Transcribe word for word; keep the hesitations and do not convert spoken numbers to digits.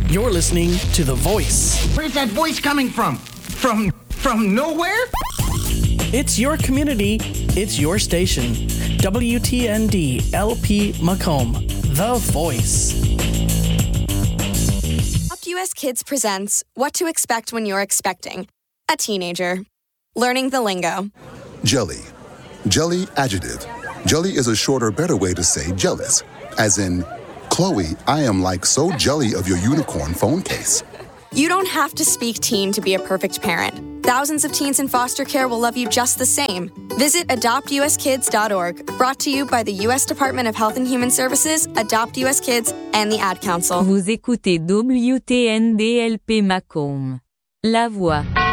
You're listening to The Voice. Where's that voice coming from? From from nowhere? It's your community. It's your station. W T N D L P Macomb. The Voice. Adopt U S Kids presents What to Expect When You're Expecting a Teenager. Learning the lingo. Jelly. Jelly adjective. Jelly is a shorter, better way to say jealous. As in, Chloe, I am like so jelly of your unicorn phone case. You don't have to speak teen to be a perfect parent. Thousands of teens in foster care will love you just the same. Visit adopt u s kids dot org, brought to you by the U S Department of Health and Human Services, Adopt U S Kids, and the Ad Council. Vous écoutez W T N D L P Macomb. La Voix.